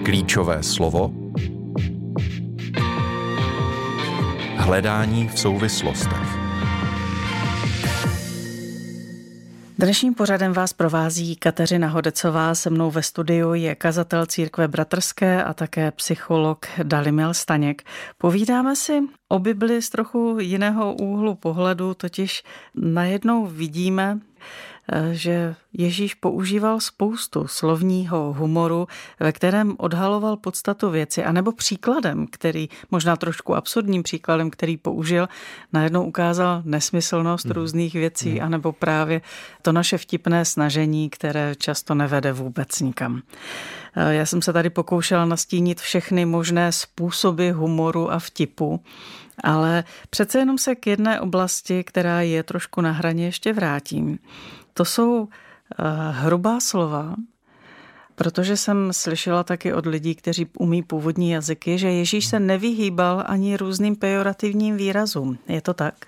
Klíčové slovo. Hledání v souvislostech. Dnešním pořadem vás provází Kateřina Hodecová, se mnou ve studiu je kazatel Církve bratrské a také psycholog Dalibor Staněk. Povídáme si o Bibli z trochu jiného úhlu pohledu, totiž najednou vidíme, že Ježíš používal spoustu slovního humoru, ve kterém odhaloval podstatu věci, anebo příkladem, který, možná trošku absurdním příkladem, který použil, najednou ukázal nesmyslnost různých věcí, anebo právě to naše vtipné snažení, které často nevede vůbec nikam. Já jsem se tady pokoušela nastínit všechny možné způsoby humoru a vtipu, ale přece jenom se k jedné oblasti, která je trošku na hraně, ještě vrátím. To jsou hrubá slova, protože jsem slyšela taky od lidí, kteří umí původní jazyky, že Ježíš se nevyhýbal ani různým pejorativním výrazům. Je to tak?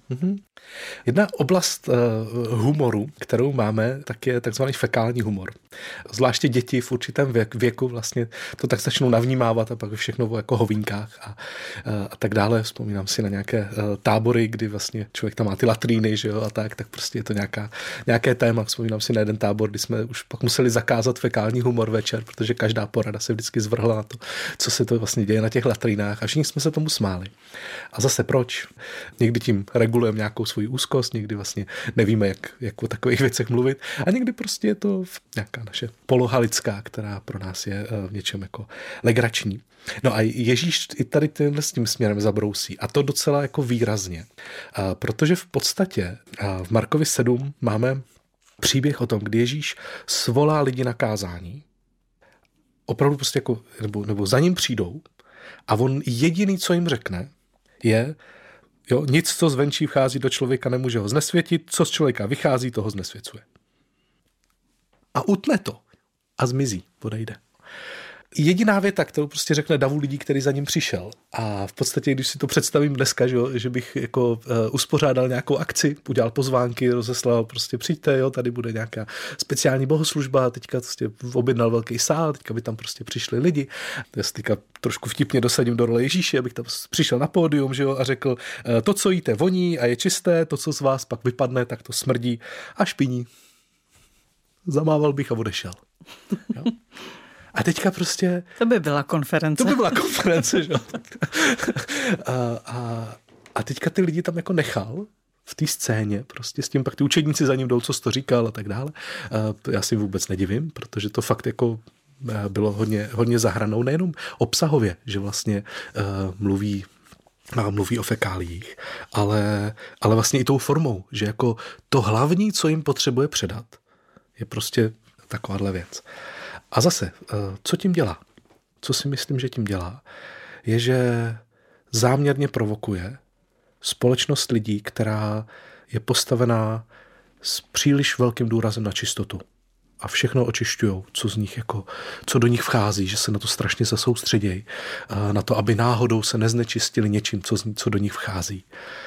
Jedna oblast humoru, kterou máme, tak je takzvaný fekální humor. Zvláště děti v určitém věku vlastně to tak začnou navnímávat a pak všechno jako hovínkách a tak dále. Vzpomínám si na nějaké tábory, kdy vlastně člověk tam má ty latríny, že jo, a tak prostě je to nějaké téma. Vzpomínám si na jeden tábor, kdy jsme už pak museli zakázat fekální humor večer, protože každá porada se vždycky zvrhla na to, co se to vlastně děje na těch latrínách a všichni jsme se tomu smáli. A zase proč? Někdy tím regulujeme nějakou svoji úzkost, někdy vlastně nevíme, jak o takových věcech mluvit a někdy prostě je to nějaká naše poloha lidská, která pro nás je v něčem jako legrační. No a Ježíš i tady s tím směrem zabrousí a to docela jako výrazně, protože v podstatě v Markovi 7 máme příběh o tom, kdy Ježíš svolá lidi na kázání, opravdu prostě jako, nebo za ním přijdou a on jediný, co jim řekne, je, jo, nic, co zvenčí vchází do člověka, nemůže ho znesvětit, co z člověka vychází, toho znesvěcuje. A utne to a zmizí, odejde. Jediná věta, kterou prostě řekne davu lidí, který za ním přišel. A v podstatě, když si to představím dneska, že bych jako uspořádal nějakou akci, udělal pozvánky, rozeslal, prostě přijďte, jo, tady bude nějaká speciální bohoslužba, teďka prostě objednal velký sál, teďka by tam prostě přišli lidi. Já si teďka trošku vtipně dosadím do role Ježíše, abych tam přišel na pódium, že jo, a řekl, to, co jíte, voní a je čisté, to, co z vás pak vypadne, tak to smrdí a špiní. Zamával bych a odešel. Jo? A teďka prostě... To by byla konference. Že? A teďka ty lidi tam jako nechal v té scéně, prostě s tím pak ty učedníci za ním jdou, co jsi to říkal a tak dále. Já si vůbec nedivím, protože to fakt jako bylo hodně za hranou, nejenom obsahově, že vlastně mluví o fekáliích, ale vlastně i tou formou, že jako to hlavní, co jim potřebuje předat, je prostě takováhle věc. A zase, co tím dělá? Co si myslím, že tím dělá? Je, že záměrně provokuje společnost lidí, která je postavená s příliš velkým důrazem na čistotu. A všechno očišťujou, co do nich vchází, že se na to strašně zasoustředějí. Na to, aby náhodou se neznečistili něčím, co do nich vchází.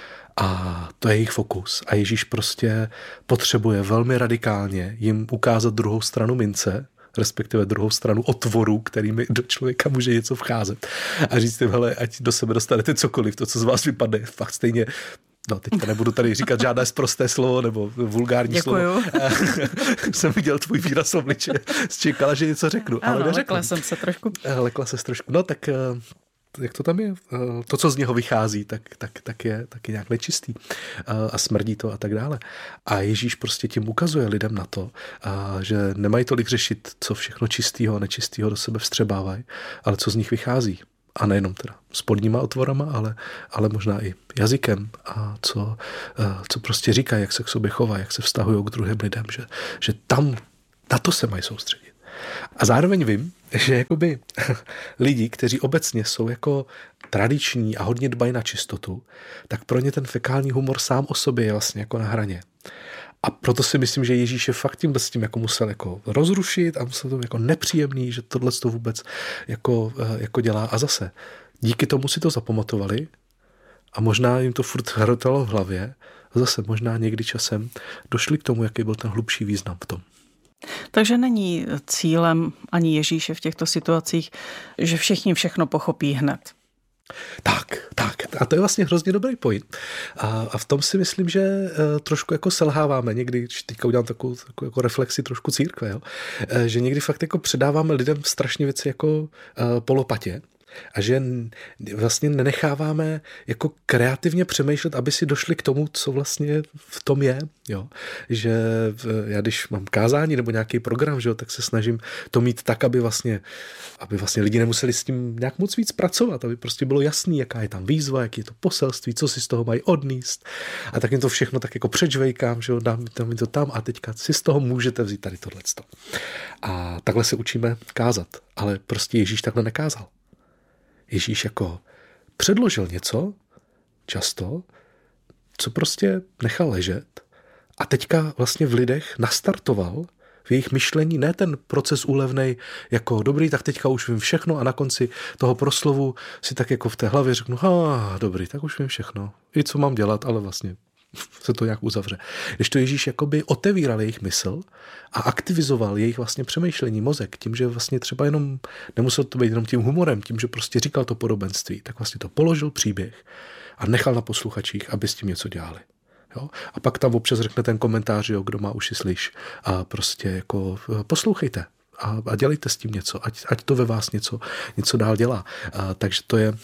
A to je jejich fokus. A Ježíš prostě potřebuje velmi radikálně jim ukázat druhou stranu mince, respektive druhou stranu otvoru, kterými do člověka může něco vcházet. A říct jim, hele, ať do sebe dostanete cokoliv, to, co z vás vypadne, fakt stejně. No, teďka nebudu tady říkat žádné sprosté slovo nebo vulgární slovo. Jsem viděl tvůj výraz obličeje, čekala, že něco řeknu. Ano, ale lekla jsem se trošku. Lekla ses trošku. No, tak jak to tam je? To, co z něho vychází, tak je nějak nečistý. A smrdí to a tak dále. A Ježíš prostě tím ukazuje lidem na to, že nemají tolik řešit, co všechno čistýho a nečistýho do sebe vstřebávají, ale co z nich vychází. A nejenom teda spodníma otvorama, ale možná i jazykem a co prostě říkají, jak se k sobě chovají, jak se vztahují k druhým lidem, že tam na to se mají soustředit. A zároveň vím, že jakoby lidi, kteří obecně jsou jako tradiční a hodně dbají na čistotu, tak pro ně ten fekální humor sám o sobě je vlastně jako na hraně. A proto si myslím, že Ježíš je fakt s tím jako musel jako rozrušit a musel to jako nepříjemný, že tohle to vůbec jako dělá. A zase, díky tomu si to zapamatovali a možná jim to furt hrotalo v hlavě a zase možná někdy časem došli k tomu, jaký byl ten hlubší význam v tom. Takže není cílem ani Ježíše v těchto situacích, že všichni všechno pochopí hned. Tak. A to je vlastně hrozně dobrý point. A v tom si myslím, že trošku jako selháváme někdy, když teďka udělám takovou jako reflexi trošku církve, jo? Že někdy fakt jako předáváme lidem strašně věci jako po lopatě. A že vlastně nenecháváme jako kreativně přemýšlet, aby si došli k tomu, co vlastně v tom je. Jo? Že já když mám kázání nebo nějaký program, že jo, tak se snažím to mít tak, aby vlastně lidi nemuseli s tím nějak moc víc pracovat, aby prostě bylo jasný, jaká je tam výzva, jaký je to poselství, co si z toho mají odníst. A tak jim to všechno tak jako přečvejkám, že jo, dám to tam a teďka si z toho můžete vzít tady tohleto. A takhle se učíme kázat, ale prostě Ježíš takhle nekázal. Ježíš jako předložil něco, často, co prostě nechal ležet a teďka vlastně v lidech nastartoval v jejich myšlení ne ten proces úlevnej jako dobrý, tak teďka už vím všechno a na konci toho proslovu si tak jako v té hlavě řeknu, dobrý, tak už vím všechno. I co mám dělat, ale vlastně se to nějak uzavře. Když to Ježíš jakoby otevíral jejich mysl a aktivizoval jejich vlastně přemýšlení, mozek, tím, že vlastně třeba jenom, nemusel to být jenom tím humorem, tím, že prostě říkal to podobenství, tak vlastně to položil příběh a nechal na posluchačích, aby s tím něco dělali. Jo? A pak tam občas řekne ten komentář, jo, kdo má uši slyš a prostě jako poslouchejte a dělejte s tím něco, ať to ve vás něco dál dělá. Takže to je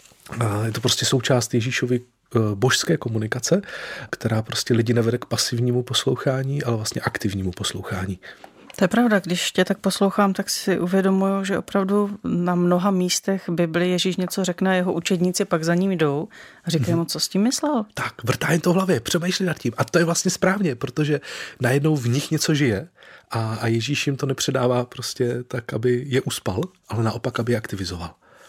to prostě součást Ježíšovy božské komunikace, která prostě lidi nevede k pasivnímu poslouchání, ale vlastně aktivnímu poslouchání. To je pravda, když tě tak poslouchám, tak si uvědomuju, že opravdu na mnoha místech Bibli Ježíš něco řekne, jeho učedníci pak za ním jdou a říkají mu, co s tím myslel. Tak, vrtá jim to v hlavě, přemýšlí nad tím. A to je vlastně správně, protože najednou v nich něco žije a Ježíš jim to nepředává prostě tak, aby je uspal, ale naopak, aby je aktivizoval.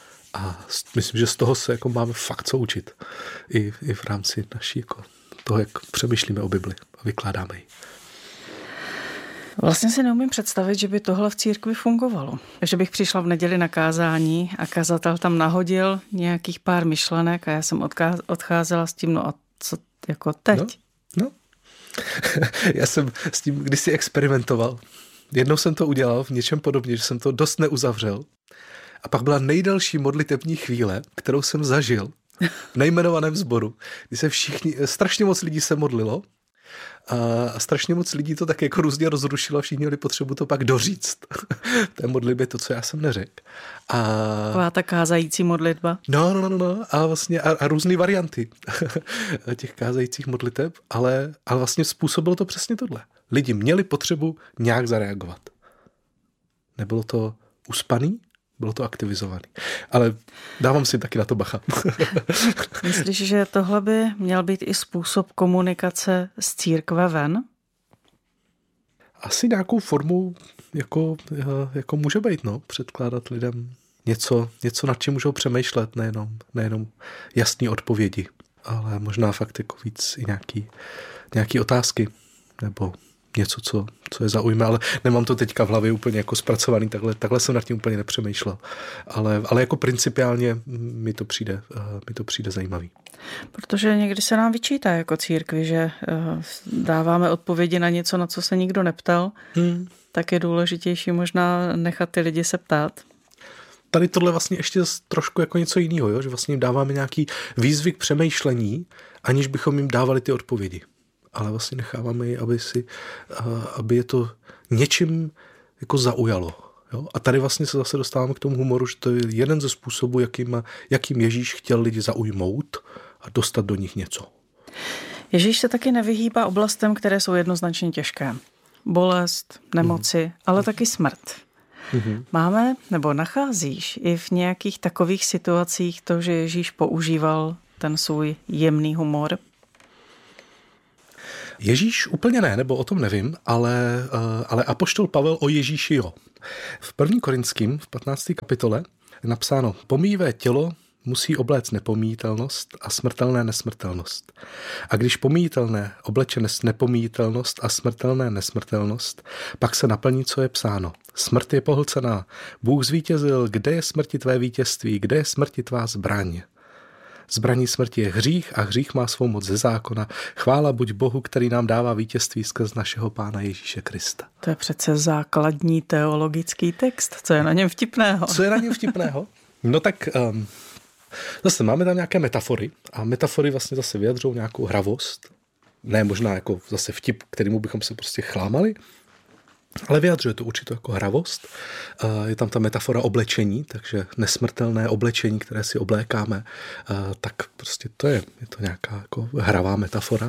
A myslím, že z toho se jako máme fakt co učit. I v rámci naší jako toho, jak přemýšlíme o Bibli a vykládáme ji. Vlastně si neumím představit, že by tohle v církvi fungovalo. Že bych přišla v neděli na kázání a kazatel tam nahodil nějakých pár myšlenek a já jsem odcházela s tím, no a co jako teď? No. Já jsem s tím kdysi experimentoval. Jednou jsem to udělal v něčem podobně, že jsem to dost neuzavřel. A pak byla nejdelší modlitební chvíle, kterou jsem zažil v nejmenovaném sboru, kdy se strašně moc lidí se modlilo a strašně moc lidí to tak jako různě rozrušilo a všichni měli potřebu to pak doříct. V té modlitbě to, co já jsem neřekl. Taková ta kázající modlitba. No. A vlastně a různé varianty těch kázajících modliteb, ale vlastně způsobilo to přesně tohle. Lidi měli potřebu nějak zareagovat. Nebylo to uspaný, bylo to aktivizovaný. Ale dávám si taky na to bacha. Myslíš, že tohle by měl být i způsob komunikace z církve ven? Asi nějakou formou jako může být, no. Předkládat lidem něco nad čím můžou přemýšlet, nejenom jasné odpovědi, ale možná fakt jako víc i nějaký otázky nebo něco, co je zaujme, ale nemám to teďka v hlavě úplně jako zpracovaný, takhle jsem nad tím úplně nepřemýšlel. Ale jako principiálně mi to přijde zajímavý. Protože někdy se nám vyčítá jako církvi, že dáváme odpovědi na něco, na co se nikdo neptal, tak je důležitější možná nechat ty lidi se ptát. Tady tohle vlastně ještě trošku jako něco jiného, jo? Že vlastně jim dáváme nějaký výzvy k přemýšlení, aniž bychom jim dávali ty odpovědi. Ale vlastně necháváme ji, aby je to něčím jako zaujalo. Jo? A tady vlastně se zase dostáváme k tomu humoru, že to je jeden ze způsobů, jakým Ježíš chtěl lidi zaujmout a dostat do nich něco. Ježíš se taky nevyhýbá oblastem, které jsou jednoznačně těžké. Bolest, nemoci, ale taky smrt. Máme, nebo nacházíš i v nějakých takových situacích to, že Ježíš používal ten svůj jemný humor? Ježíš úplně ne, nebo o tom nevím, ale apoštol Pavel o Ježíši jo. V 1. Korinským, v 15. kapitole je napsáno: pomíjivé tělo musí obléct nepomíjitelnost a smrtelné nesmrtelnost. A když pomíjitelné obleče nepomíjitelnost a smrtelné nesmrtelnost, pak se naplní, co je psáno. Smrt je pohlcená. Bůh zvítězil, kde je smrti tvé vítězství, kde je smrti tvá zbraň. Zbraní smrti je hřích a hřích má svou moc ze zákona. Chvála buď Bohu, který nám dává vítězství skrz našeho Pána Ježíše Krista. To je přece základní teologický text. Co je na něm vtipného? Co je na něm vtipného? No tak zase máme tam nějaké metafory a metafory vlastně zase vyjadřují nějakou hravost. Ne možná jako zase vtip, kterému bychom se prostě chlámali, ale vyjadřuje to určitou jako hravost. Je tam ta metafora oblečení, takže nesmrtelné oblečení, které si oblékáme, tak prostě to je to nějaká jako hravá metafora.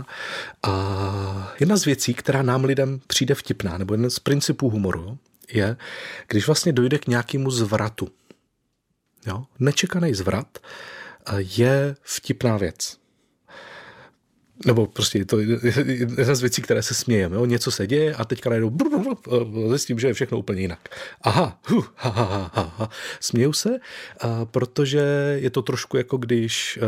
A jedna z věcí, která nám lidem přijde vtipná, nebo jeden z principů humoru, je, když vlastně dojde k nějakému zvratu. Jo? Nečekaný zvrat je vtipná věc. Nebo prostě to je jedna z věcí, které se smějeme. Jo? Něco se děje a teďka najednou zjistím, že je všechno úplně jinak. Aha, směju se, protože je to trošku jako když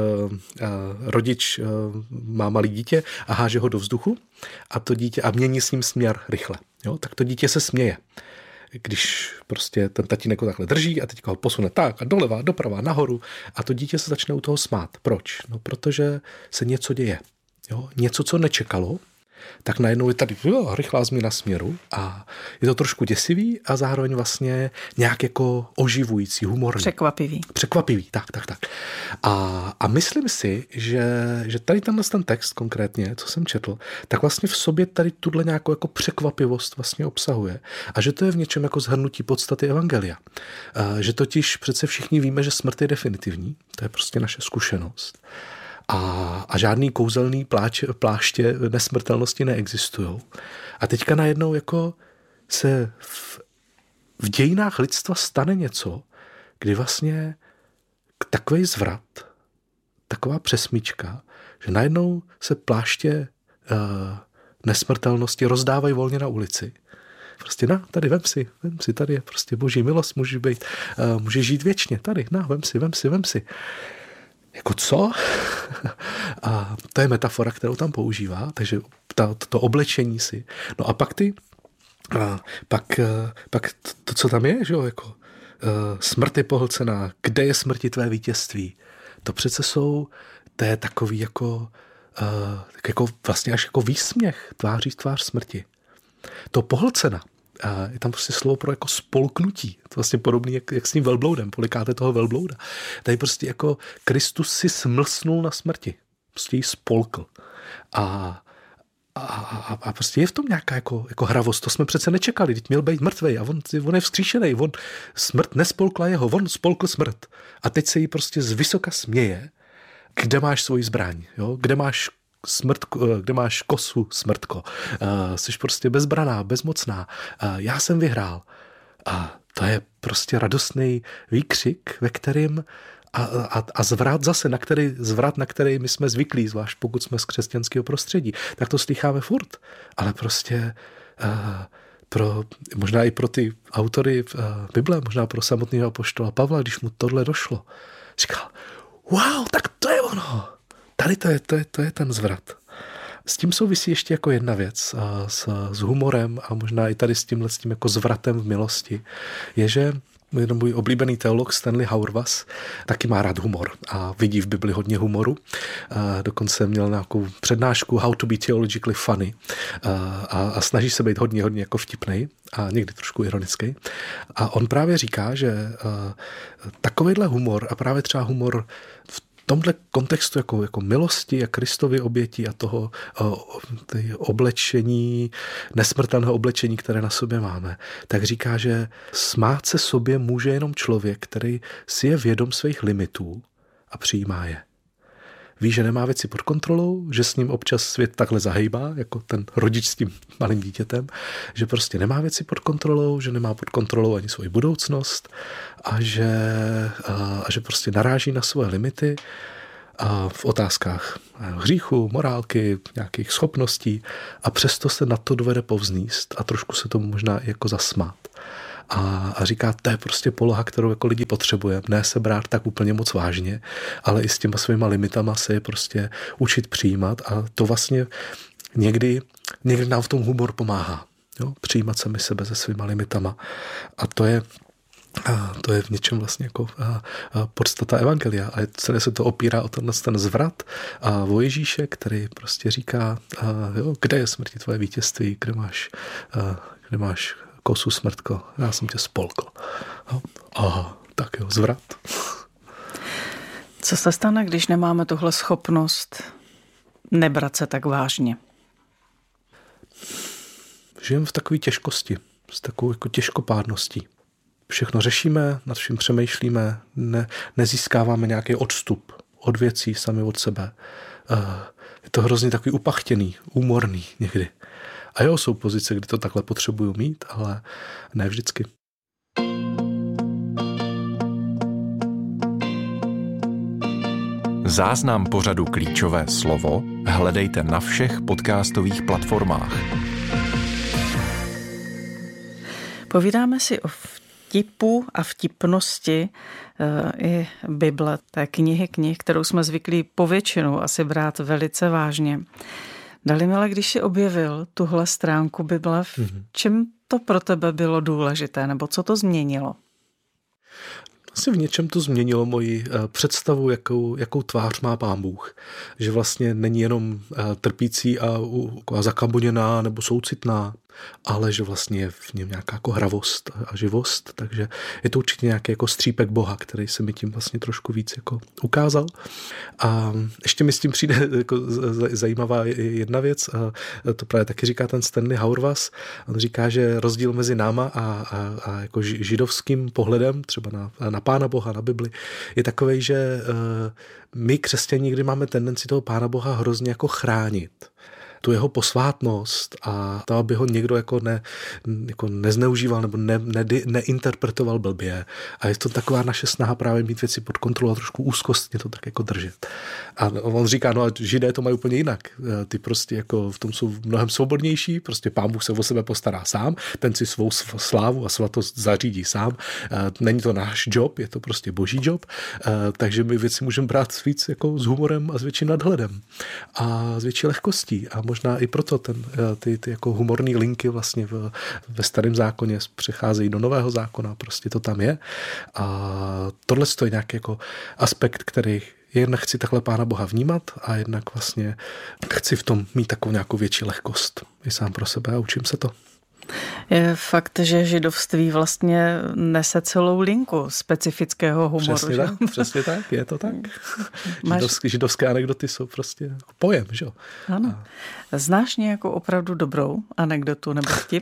rodič má malý dítě a háže ho do vzduchu a to dítě a mění s ním směr rychle. Jo? Tak to dítě se směje. Když prostě ten tatínek ho takhle drží a teďka ho posune tak a doleva, doprava, nahoru a to dítě se začne u toho smát. Proč? No, protože se něco děje. Jo? Něco, co nečekalo, tak najednou je tady rychlá změna směru a je to trošku děsivý a zároveň vlastně nějak jako oživující, humorný. Překvapivý, tak. A myslím si, že tady ten text konkrétně, co jsem četl, tak vlastně v sobě tady tuhle nějakou jako překvapivost vlastně obsahuje a že to je v něčem jako shrnutí podstaty evangelia. Že totiž přece všichni víme, že smrt je definitivní, to je prostě naše zkušenost. A žádný kouzelný pláště nesmrtelnosti neexistují. A teďka najednou jako se v dějinách lidstva stane něco, kdy vlastně takový zvrat, taková přesmíčka, že najednou se pláště nesmrtelnosti rozdávají volně na ulici. Prostě tady vem si, tady je prostě boží milost, můžeš žít věčně, tady, vem si. Jako co? A to je metafora, kterou tam používá, takže to oblečení si. No a pak to, co tam je, že jo, jako smrt je pohlcená, kde je smrti tvé vítězství? To přece to je takový jako vlastně až jako výsměch tváří tvář smrti. To pohlcena, je tam prostě slovo pro jako spolknutí. To vlastně podobný, jak s tím velbloudem. Polikáte toho velblouda. Tady prostě jako Kristus si smlsnul na smrti. Prostě ji spolkl. A prostě je v tom nějaká jako hravost. To jsme přece nečekali. Teď měl být mrtvej a on je vzkříšenej. Smrt nespolkla jeho, on spolkl smrt. A teď se jí prostě z vysoka směje, kde máš svoji zbraň, jo? Kde máš kosu, smrtko. Jsi prostě bezbraná, bezmocná. Já jsem vyhrál. A to je prostě radostný výkřik, ve kterým a zvrat, na který my jsme zvyklí, zvlášť pokud jsme z křesťanského prostředí, tak to slycháme furt. Ale prostě možná i pro ty autory Bible, možná pro samotného apoštola Pavla, když mu tohle došlo, říkal, wow, tak to je ono. Tady to je ten zvrat. S tím souvisí ještě jako jedna věc s humorem a možná i tady s tím jako zvratem v milosti, je, že jeden můj oblíbený teolog Stanley Hauerwas taky má rád humor a vidí v Bibli hodně humoru. Dokonce měl nějakou přednášku How to be theologically funny a snaží se být hodně jako vtipnej a někdy trošku ironický. A on právě říká, že takovýhle humor a právě třeba humor v tomhle kontextu jako milosti a Kristovy oběti a toho oblečení, nesmrtelného oblečení, které na sobě máme, tak říká, že smát se sobě může jenom člověk, který si je vědom svých limitů a přijímá je. Ví, že nemá věci pod kontrolou, že s ním občas svět takhle zahejbá, jako ten rodič s tím malým dítětem, že prostě nemá věci pod kontrolou, že nemá pod kontrolou ani svoji budoucnost a že prostě naráží na svoje limity v otázkách hříchu, morálky, nějakých schopností a přesto se na to dovede povzníst a trošku se tomu možná jako zasmát. A říká, to je prostě poloha, kterou jako lidi potřebujeme. Ne se brát tak úplně moc vážně, ale i s těma svýma limitama se je prostě učit přijímat a to vlastně někdy nám v tom humor pomáhá. Jo? Přijímat sami sebe se svýma limitama. A to je A to je v něčem vlastně jako podstata evangelia. A celé se to opírá o ten zvrat a o Ježíše, který prostě říká, kde je smrti tvoje vítězství, kde máš kosu smrtko, já jsem tě spolkl. Aha, tak jo, zvrat. Co se stane, když nemáme tuhle schopnost nebrat se tak vážně? Žijeme v takové těžkosti, s takovou jako těžkopádností. Všechno řešíme, nad vším přemýšlíme, nezískáváme nějaký odstup od věcí sami od sebe. Je to hrozně takový upachtěný, úmorný někdy. A jo, jsou pozice, kdy to takhle potřebuju mít, ale ne vždycky. Záznam pořadu Klíčové slovo hledejte na všech podcastových platformách. Povídáme si o vtipu a vtipnosti i Bible, té knih, kterou jsme zvyklí povětšinu asi brát velice vážně. Dalimile, když si objevil tuhle stránku Bible, v čem to pro tebe bylo důležité, nebo co to změnilo? Asi v něčem to změnilo moji představu, jakou tvář má Pán Bůh. Že vlastně není jenom trpící a zakamboněná nebo soucitná, ale že vlastně je v něm nějaká jako hravost a živost, takže je to určitě nějaký jako střípek Boha, který se mi tím vlastně trošku víc jako ukázal. A ještě mi s tím přijde jako zajímavá jedna věc, a to právě taky říká ten Stanley Hauerwas. On říká, že rozdíl mezi náma a jako židovským pohledem, třeba na Pána Boha, na Bibli, je takovej, že my křesťané někdy máme tendenci toho Pána Boha hrozně jako chránit. Tu jeho posvátnost a to, aby ho někdo jako nezneužíval nebo neinterpretoval blbě. A je to taková naše snaha právě mít věci pod kontrolou a trošku úzkostně to tak jako držet. A on říká, no a Židé to mají úplně jinak. Ty prostě jako v tom jsou mnohem svobodnější, prostě Pán Bůh se o sebe postará sám, ten si svou slávu a svatost zařídí sám. Není to náš job, je to prostě boží job, takže my věci můžeme brát víc jako s humorem a s větším nadhledem a s větší lehkostí. A možná i proto ty jako humorní linky vlastně ve Starém zákoně přecházejí do Nového zákona, prostě to tam je. A tohle je nějaký jako aspekt, který jednak chci takhle Pána Boha vnímat a jednak vlastně chci v tom mít takovou nějakou větší lehkost i sám pro sebe a učím se to. Je fakt, že židovství vlastně nese celou linku specifického humoru. Přesně tak, je to tak. Židovské anekdoty jsou prostě pojem, že jo? Ano. Znáš nějakou opravdu dobrou anekdotu nebo vtip?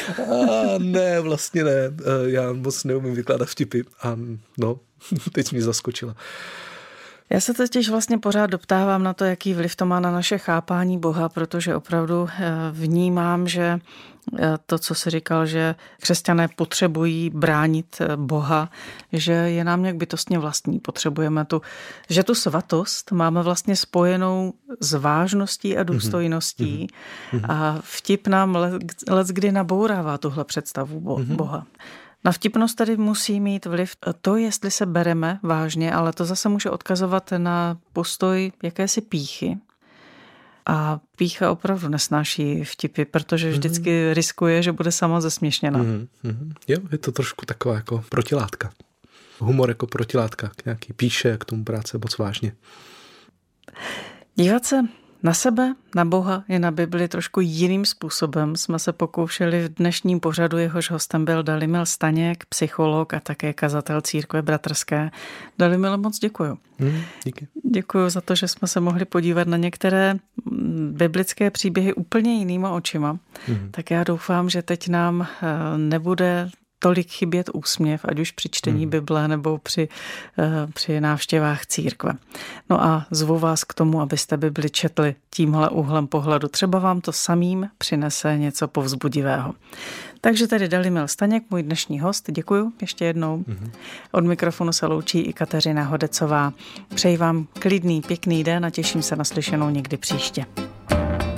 Ne, vlastně ne. Já moc neumím vykládat vtipy a teď mě zaskočila. Já se totiž vlastně pořád doptávám na to, jaký vliv to má na naše chápání Boha, protože opravdu vnímám, že to, co jsi říkal, že křesťané potřebují bránit Boha, že je nám nějak bytostně vlastní. Potřebujeme že tu svatost máme vlastně spojenou s vážností a důstojností a vtip nám leckdy nabourává tuhle představu Boha. Na vtipnost tady musí mít vliv to, jestli se bereme vážně, ale to zase může odkazovat na postoj jakési pýchy. A pýcha opravdu nesnáší vtipy, protože vždycky riskuje, že bude sama zesměšněna. Jo, je to trošku taková jako protilátka. Humor jako protilátka k nějaký píše, k tomu brát se moc vážně. Dívat se na sebe, na Boha i na Bibli trošku jiným způsobem jsme se pokoušeli v dnešním pořadu, jehož hostem byl Dalimil Staněk, psycholog a také kazatel Církve bratrské. Dalimile, moc děkuju. Díky. Děkuju za to, že jsme se mohli podívat na některé biblické příběhy úplně jinýma očima. Tak já doufám, že teď nám nebude tolik chybět úsměv, ať už při čtení Bible nebo při návštěvách církve. No a zvu vás k tomu, abyste Bibli četli tímhle úhlem pohledu. Třeba vám to samým přinese něco povzbudivého. Takže tady Dalimil Staněk, můj dnešní host. Děkuju ještě jednou. Od mikrofonu se loučí i Kateřina Hodecová. Přeji vám klidný, pěkný den a těším se na slyšenou někdy příště.